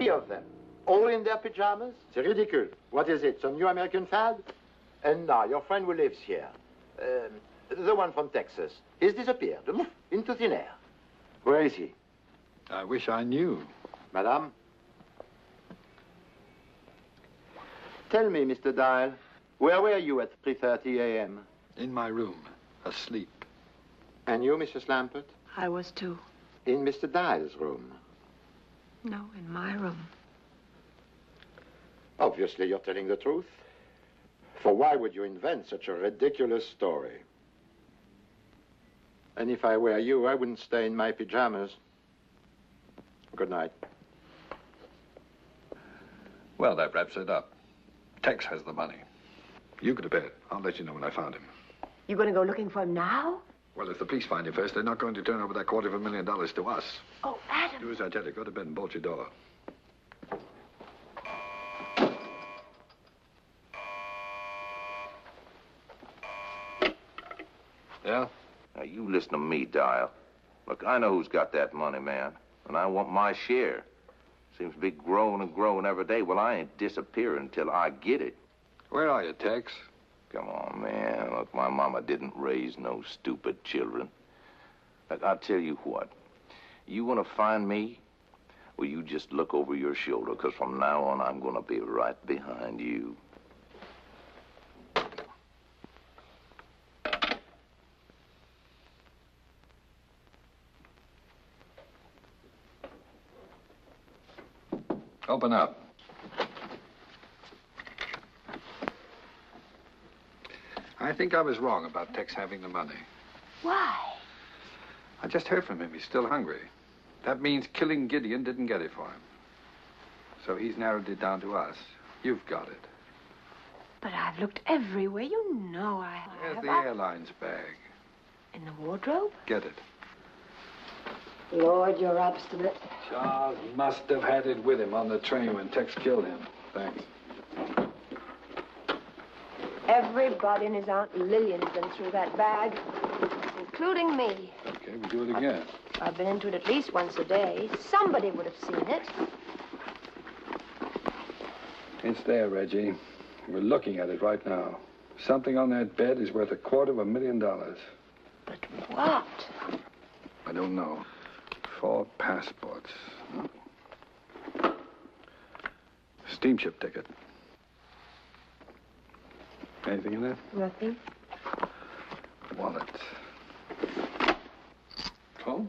3 of them, all in their pajamas? C'est ridicule. What is it, some new American fad? And now, your friend who lives here, the one from Texas, he's disappeared, into thin air. Where is he? I wish I knew. Madame? Tell me, Mr. Dial, where were you at 3:30 a.m.? In my room, asleep. And you, Mrs. Lampert? I was too. In Mr. Dial's room? No, in my room. Obviously, you're telling the truth. For why would you invent such a ridiculous story? And if I were you, I wouldn't stay in my pajamas. Good night. Well, that wraps it up. Tex has the money. You go to bed. I'll let you know when I found him. You going to go looking for him now? Well, if the police find him first, they're not going to turn over that $250,000 to us. Oh, Adam. Do as I tell you. Go to bed and bolt your door. Yeah? Now, you listen to me, Dial. Look, I know who's got that money, man, and I want my share. Seems to be growing and growing every day. Well, I ain't disappearing until I get it. Where are you, Tex? Come on, man. Look, my mama didn't raise no stupid children. Look, I'll tell you what. You want to find me? Well, you just look over your shoulder, because from now on, I'm going to be right behind you. Open up. I think I was wrong about Tex having the money. Why? I just heard from him. He's still hungry. That means killing Gideon didn't get it for him. So he's narrowed it down to us. You've got it. But I've looked everywhere. You know I have. Where's the airline's bag? In the wardrobe? Get it. Lord, you're obstinate. Charles must have had it with him on the train when Tex killed him. Thanks. Everybody and his Aunt Lillian's been through that bag, including me. Okay, we'll do it again. I've been into it at least once a day. Somebody would have seen it. It's there, Reggie. We're looking at it right now. Something on that bed is worth $250,000. But what? I don't know. 4 passports. Steamship ticket. Anything in there? Nothing. Wallet. Comb?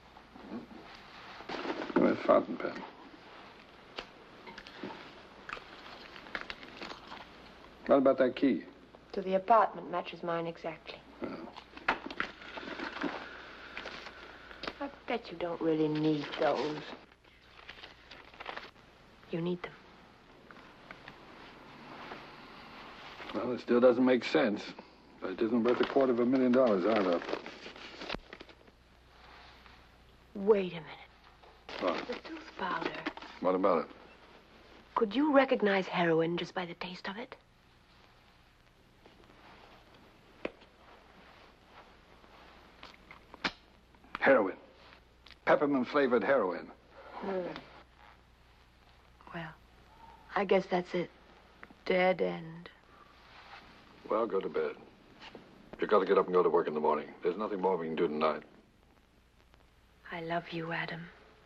With fountain pen. What about that key? To the apartment matches mine exactly. Oh. I bet you don't really need those. You need them. Well, it still doesn't make sense. But it isn't worth $250,000 either. Wait a minute. What? The tooth powder. What about it? Could you recognize heroin just by the taste of it? Heroin. Peppermint-flavored heroin. Well, I guess that's it. Dead end. Well, go to bed. You got to get up and go to work in the morning. There's nothing more we can do tonight. I love you, Adam.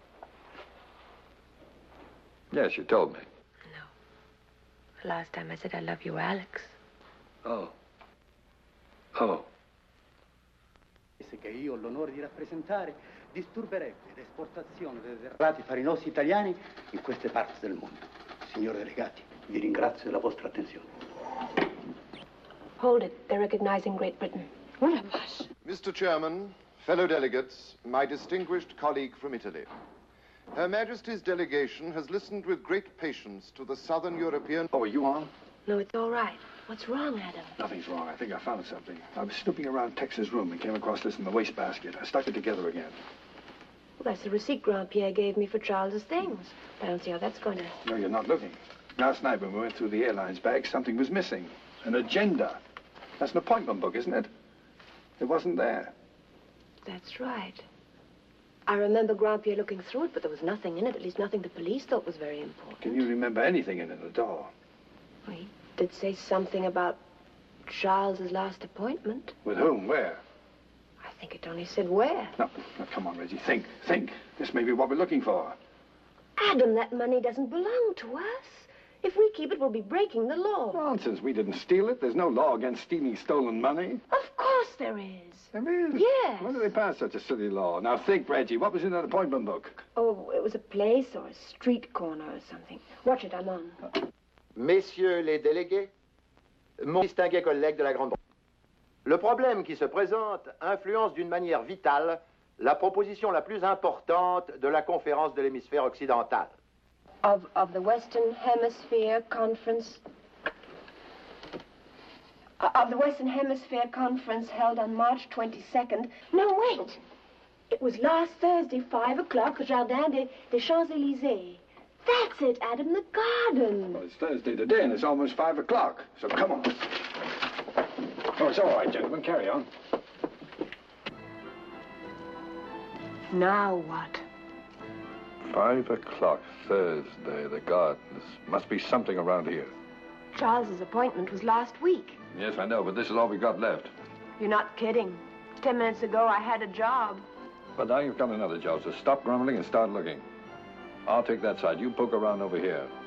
Yes, you told me. No. The last time I said I love you, Alex. Oh. Oh. Che io ho l'onore di rappresentare disturberebbe l'esportazione dei derrati farinosi italiani in queste parti del mondo. Signori delegati, vi ringrazio della vostra attenzione. Hold it. They're recognizing Great Britain. Mr. Chairman, fellow delegates, my distinguished colleague from Italy. Her Majesty's delegation has listened with great patience to the Southern European... Oh, are you on? No, it's all right. What's wrong, Adam? Nothing's wrong. I think I found something. I was snooping around Tex's room and came across this in the wastebasket. I stuck it together again. Well, that's the receipt Grand-Pierre gave me for Charles's things. I don't see how that's going to... No, you're not looking. Last night when we went through the airline's bag, something was missing. An agenda. That's an appointment book, isn't it? It wasn't there. That's right. I remember Grandpierre looking through it, but there was nothing in it, at least nothing the police thought was very important. Can you remember anything in it at all? Well, he did say something about Charles's last appointment. With whom? Where? I think it only said where. No, come on, Reggie. Think. This may be what we're looking for. Adam, that money doesn't belong to us. If we keep it, we'll be breaking the law. Nonsense. We didn't steal it. There's no law against stealing stolen money. Of course there is. There is? Yes. When did they pass such a silly law? Now think, Reggie. What was in that appointment book? Oh, it was a place or a street corner or something. Watch it, I'm on. Messieurs les délégués, mon distingué collègue de la Grande-Bretagne, le problème qui se présente influence d'une manière vitale la proposition la plus importante de la conférence de l'hémisphère occidental. Of the Western Hemisphere Conference... of the Western Hemisphere Conference held on March 22nd... No, wait! It was last Thursday, 5 o'clock, Jardin des Champs-Élysées. That's it, Adam, the garden. Well, it's Thursday today, and it's almost 5 o'clock. So come on. Oh, it's all right, gentlemen. Carry on. Now what? 5 o'clock, Thursday, the gardens. Must be something around here. Charles's appointment was last week. Yes, I know, but this is all we got left. You're not kidding. 10 minutes ago, I had a job. But now you've got another job, so stop grumbling and start looking. I'll take that side. You poke around over here.